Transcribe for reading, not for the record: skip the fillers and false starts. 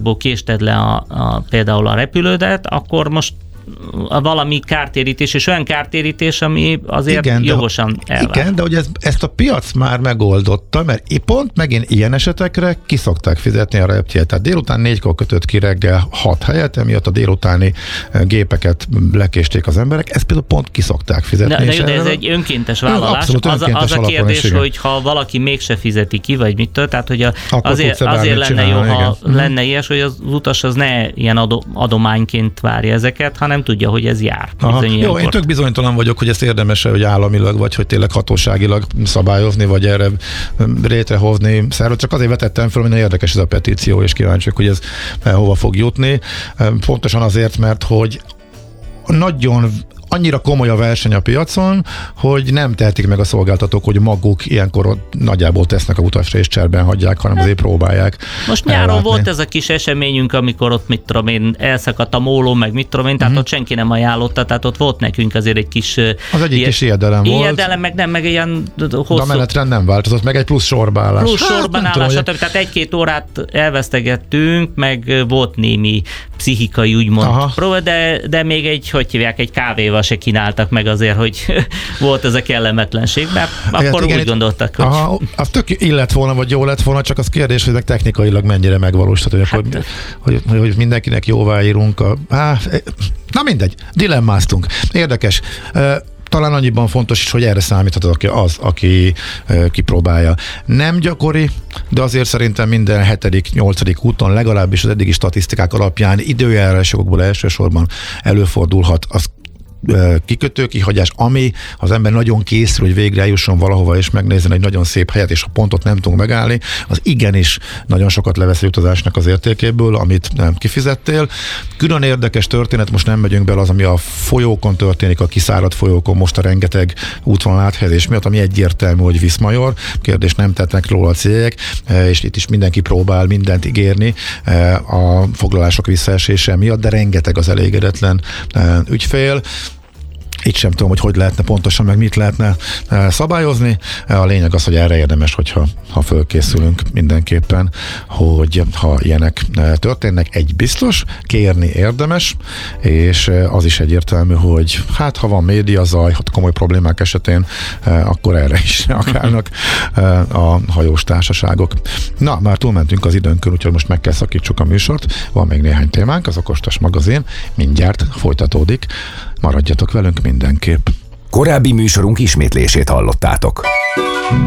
okokból késted le például a repülődet, akkor most valami kártérítés, és olyan kártérítés, ami azért igen, jogosan elvár. Igen, de hogy ezt a piac már megoldotta, mert pont megint ilyen esetekre ki szokták fizetni a repjegyet. Tehát délután 4-kor kötött ki reggel 6 helyet, emiatt a délutáni gépeket lekésték az emberek, ezt például pont ki szokták fizetni. De ez egy önkéntes vállalás. Az a kérdés, hogy ha valaki mégse fizeti ki, vagy mit tehát hogy azért lenne jó, ha lenne ilyes, hogy az utas az ne ilyen adományként várja ezeket, hanem tudja, hogy ez jár. Jó, én tök bizonytalan vagyok, hogy ezt érdemes, hogy államilag, vagy hogy tényleg hatóságilag szabályozni, vagy erre létrehozni szervet. Csak azért vetettem fel, hogy érdekes ez a petíció, és kíváncsiak, hogy ez hova fog jutni. Pontosan azért, mert hogy annyira komoly a verseny a piacon, hogy nem tehetik meg a szolgáltatók, hogy maguk ilyenkor nagyjából tesznek a utasra és cserben hagyják, hanem azért próbálják. Most nyáron volt ez a kis eseményünk, amikor ott elszakadt a móló, meg tehát ott senki nem ajánlotta, tehát ott volt nekünk azért egy kis... Az egyik kis ijedelem volt. Ijedelem, meg ilyen hosszú... De a menetrend nem változott, meg egy plusz sorbaállás. Plusz sorbaállás, tehát 1-2 órát elvesztegettünk, meg volt némi pszichikai úgymond próba, de még egy kávéval se kínáltak meg azért, hogy volt ez a kellemetlenség, mert akkor úgy gondoltak, hogy... Az tök illett volna, vagy jó lett volna, csak az kérdés, hogy technikailag mennyire megvalósítható, hogy mindenkinek jóvá írunk. Na mindegy, dilemmáztunk. Érdekes. Talán annyiban fontos is, hogy erre számíthat aki kipróbálja. Nem gyakori, de azért szerintem minden 7.-8. úton legalábbis az eddigi statisztikák alapján időjárásokból elsősorban előfordulhat az kikötő kihagyás, ami az ember nagyon készül, hogy végre eljusson valahova és megnézzen egy nagyon szép helyet, és a pontot nem tudunk megállni, az igenis nagyon sokat levesz utazásnak az értékéből, amit nem kifizettél. Külön érdekes történet, most nem megyünk bele, az, ami a folyókon történik, a kiszáradt folyókon most a rengeteg útvonal áthelyezés miatt, ami egyértelmű, hogy viszmajor, kérdés nem tettnek róla a cégek, és itt is mindenki próbál mindent ígérni a foglalások visszaesése miatt, de rengeteg az elégedetlen ügyfél. Itt sem tudom, hogy lehetne pontosan, meg mit lehetne szabályozni. A lényeg az, hogy erre érdemes, ha fölkészülünk mindenképpen, hogy ha ilyenek történnek, egy biztos, kérni érdemes, és az is egyértelmű, hogy ha van médiazaj, komoly problémák esetén, akkor erre is reagálnak a hajós társaságok. Na, már túlmentünk az időnkön, úgyhogy most meg kell szakítsuk a műsort. Van még néhány témánk, az Okostas magazin mindjárt folytatódik. Maradjatok velünk mindenképp. Korábbi műsorunk ismétlését hallottátok.